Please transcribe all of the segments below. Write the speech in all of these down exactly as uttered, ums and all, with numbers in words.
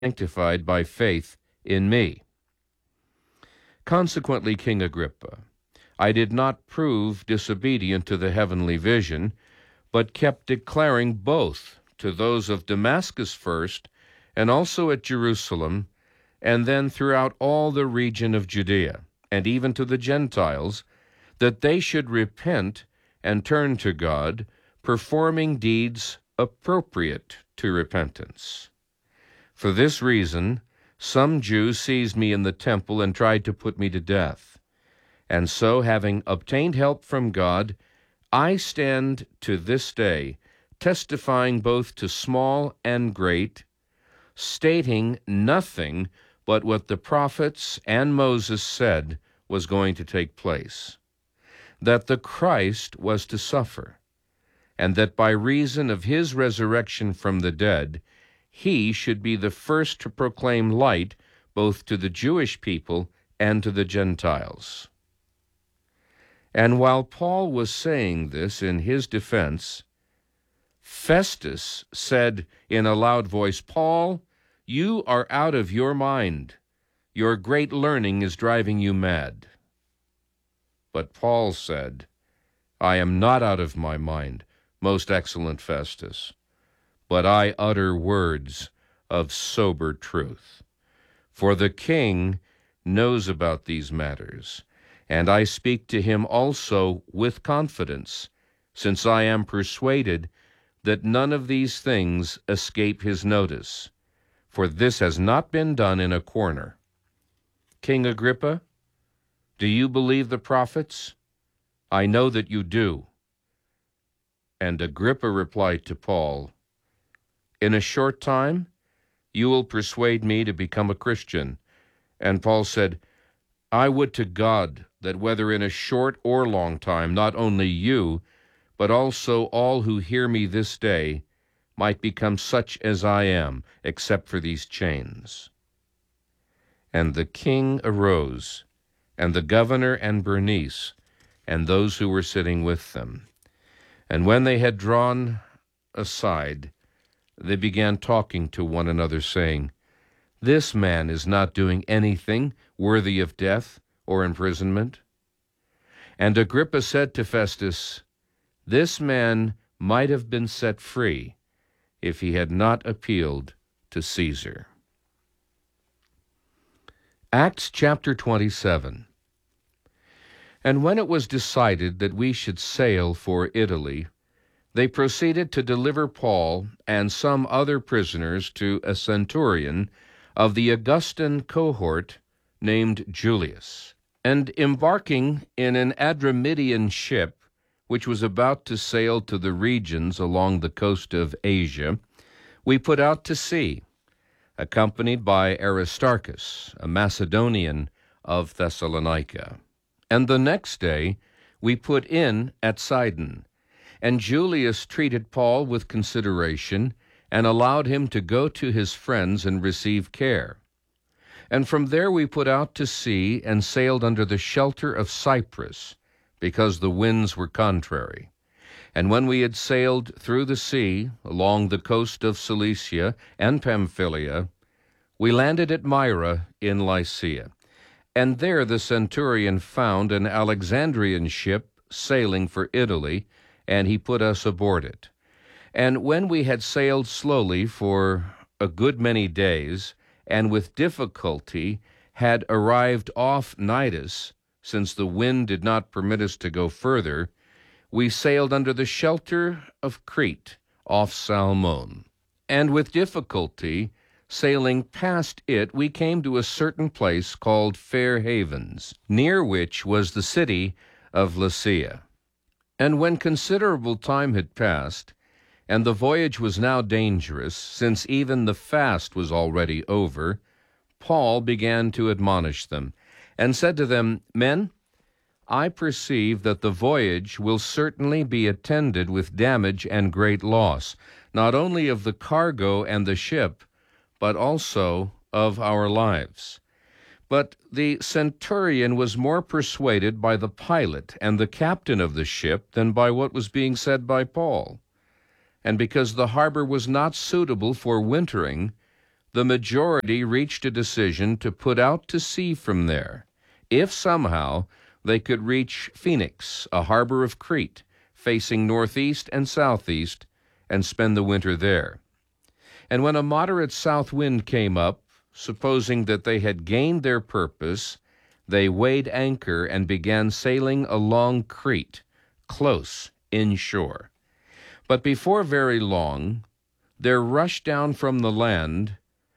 sanctified by faith in me. Consequently, King Agrippa, I did not prove disobedient to the heavenly vision, but kept declaring both to those of Damascus first, and also at Jerusalem, and then throughout all the region of Judea, and even to the Gentiles, that they should repent and turn to God, performing deeds appropriate to repentance. For this reason, some Jews seized me in the temple and tried to put me to death. And so, having obtained help from God, I stand to this day, testifying both to small and great, stating nothing but what the prophets and Moses said was going to take place, that the Christ was to suffer, and that by reason of his resurrection from the dead, he should be the first to proclaim light both to the Jewish people and to the Gentiles. And while Paul was saying this in his defense, Festus said in a loud voice, "Paul, you are out of your mind. Your great learning is driving you mad." But Paul said, "I am not out of my mind, most excellent Festus, but I utter words of sober truth. For the king knows about these matters, and I speak to him also with confidence, since I am persuaded that none of these things escape his notice, for this has not been done in a corner. King Agrippa, do you believe the prophets? I know that you do." And Agrippa replied to Paul, "In a short time you will persuade me to become a Christian." And Paul said, "I would to God that whether in a short or long time, not only you, but also all who hear me this day, might become such as I am, except for these chains." And the king arose, and the governor and Bernice, and those who were sitting with them. And when they had drawn aside, they began talking to one another, saying, "This man is not doing anything worthy of death or imprisonment." And Agrippa said to Festus, "This man might have been set free if he had not appealed to Caesar." Acts chapter twenty-seven. And when it was decided that we should sail for Italy, they proceeded to deliver Paul and some other prisoners to a centurion of the Augustan cohort named Julius. And embarking in an Adramyttian ship, which was about to sail to the regions along the coast of Asia, we put out to sea, accompanied by Aristarchus, a Macedonian of Thessalonica. And the next day we put in at Sidon, and Julius treated Paul with consideration and allowed him to go to his friends and receive care. And from there we put out to sea and sailed under the shelter of Cyprus, because the winds were contrary. And when we had sailed through the sea, along the coast of Cilicia and Pamphylia, we landed at Myra in Lycia. And there the centurion found an Alexandrian ship sailing for Italy, and he put us aboard it. And when we had sailed slowly for a good many days, and with difficulty had arrived off Cnidus, since the wind did not permit us to go further, we sailed under the shelter of Crete, off Salmon. And with difficulty, sailing past it, we came to a certain place called Fair Havens, near which was the city of Lasea. And when considerable time had passed, and the voyage was now dangerous, since even the fast was already over, Paul began to admonish them, and said to them, "Men, I perceive that the voyage will certainly be attended with damage and great loss, not only of the cargo and the ship, but also of our lives." But the centurion was more persuaded by the pilot and the captain of the ship than by what was being said by Paul. And because the harbor was not suitable for wintering, the majority reached a decision to put out to sea from there, if somehow they could reach Phoenix, a harbor of Crete, facing northeast and southeast, and spend the winter there. And when a moderate south wind came up, supposing that they had gained their purpose, they weighed anchor and began sailing along Crete, close inshore. But before very long, there rushed down from the land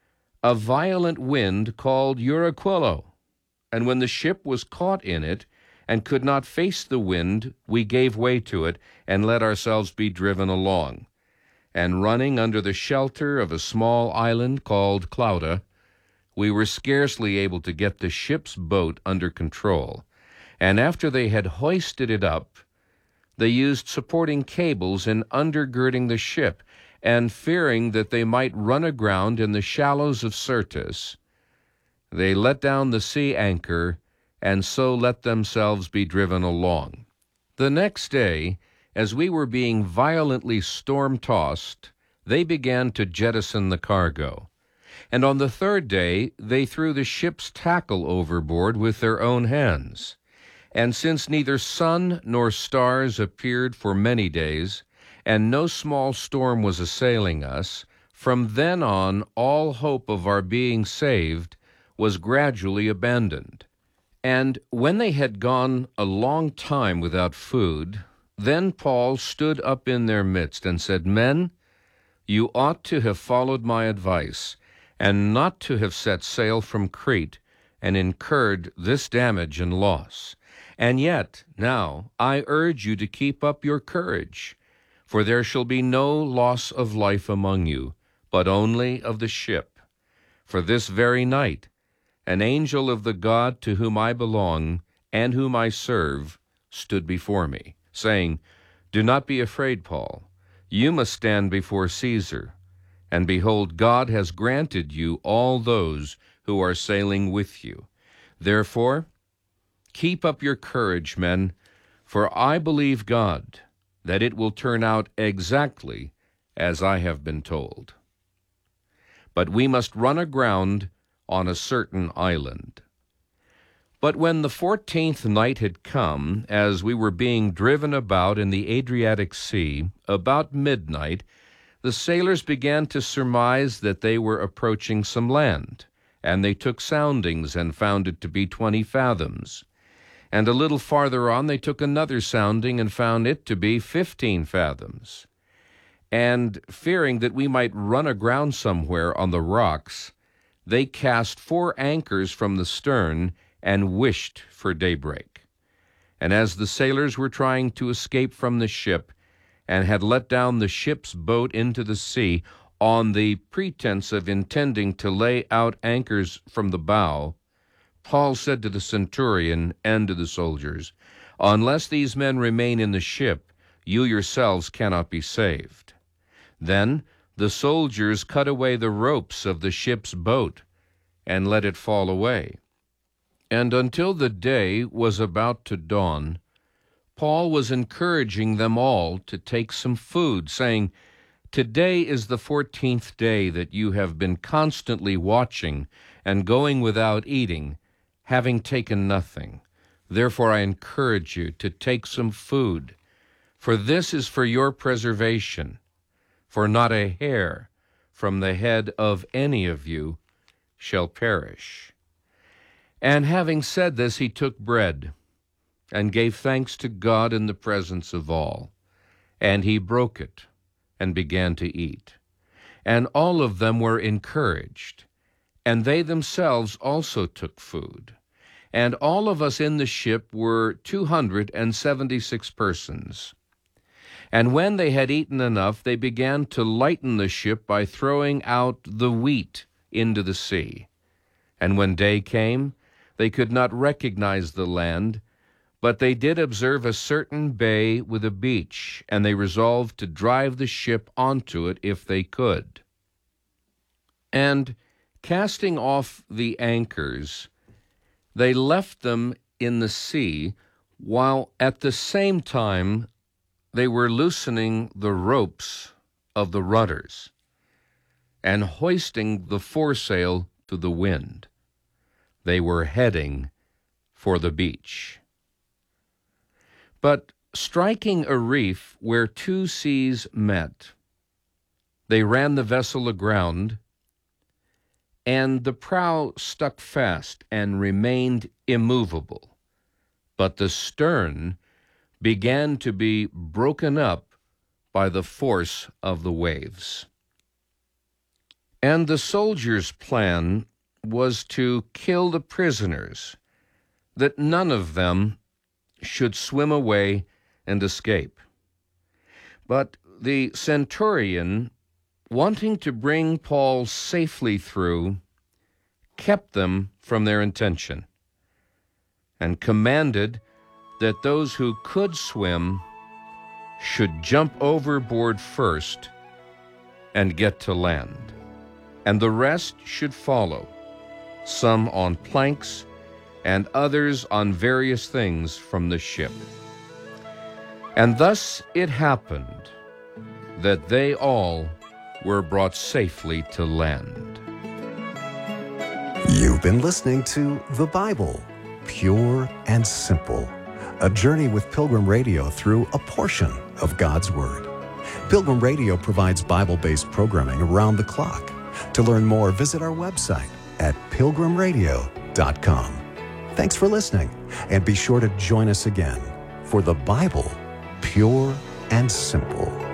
a violent wind called Euraquilo, and when the ship was caught in it and could not face the wind, we gave way to it and let ourselves be driven along. And running under the shelter of a small island called Clauda, we were scarcely able to get the ship's boat under control. And after they had hoisted it up, they used supporting cables in undergirding the ship, and fearing that they might run aground in the shallows of Syrtis, they let down the sea anchor, and so let themselves be driven along. The next day, as we were being violently storm-tossed, they began to jettison the cargo. And on the third day they threw the ship's tackle overboard with their own hands. And since neither sun nor stars appeared for many days, and no small storm was assailing us, from then on all hope of our being saved was gradually abandoned. And when they had gone a long time without food, then Paul stood up in their midst and said, Men, you ought to have followed my advice, and not to have set sail from Crete, and incurred this damage and loss. And yet, now, I urge you to keep up your courage, for there shall be no loss of life among you, but only of the ship. For this very night, an angel of the God to whom I belong, and whom I serve, stood before me, saying, Do not be afraid, Paul. You must stand before Caesar. And behold, God has granted you all those who are sailing with you. Therefore, keep up your courage, men, for I believe God, that it will turn out exactly as I have been told. But we must run aground on a certain island. But when the fourteenth night had come, as we were being driven about in the Adriatic Sea, about midnight, the sailors began to surmise that they were approaching some land, and they took soundings and found it to be twenty fathoms. And a little farther on they took another sounding and found it to be fifteen fathoms. And fearing that we might run aground somewhere on the rocks, they cast four anchors from the stern and wished for daybreak. And as the sailors were trying to escape from the ship, and had let down the ship's boat into the sea, on the pretense of intending to lay out anchors from the bow, Paul said to the centurion and to the soldiers, Unless these men remain in the ship, you yourselves cannot be saved. Then the soldiers cut away the ropes of the ship's boat and let it fall away. And until the day was about to dawn, Paul was encouraging them all to take some food, saying, Today is the fourteenth day that you have been constantly watching and going without eating, having taken nothing. Therefore I encourage you to take some food, for this is for your preservation. For not a hair from the head of any of you shall perish. And having said this, he took bread, and gave thanks to God in the presence of all. And he broke it, and began to eat. And all of them were encouraged, and they themselves also took food. And all of us in the ship were two hundred and seventy-six persons. And when they had eaten enough, they began to lighten the ship by throwing out the wheat into the sea. And when day came, they could not recognize the land, but they did observe a certain bay with a beach, and they resolved to drive the ship onto it if they could. And casting off the anchors, they left them in the sea, while at the same time they were loosening the ropes of the rudders. and hoisting the foresail to the wind. They were heading for the beach. But striking a reef where two seas met, they ran the vessel aground, and the prow stuck fast and remained immovable. But the stern began to be broken up by the force of the waves. And the soldiers' plan was to kill the prisoners, that none of them should swim away and escape. But the centurion, wanting to bring Paul safely through, kept them from their intention, and commanded that those who could swim should jump overboard first and get to land, and the rest should follow, some on planks and others on various things from the ship. And thus it happened that they all were brought safely to land. You've been listening to The Bible, Pure and Simple, a journey with Pilgrim Radio through a portion of God's Word. Pilgrim Radio provides Bible-based programming around the clock. To learn more, visit our website at pilgrim radio dot com. Thanks for listening, and be sure to join us again for The Bible, Pure and Simple.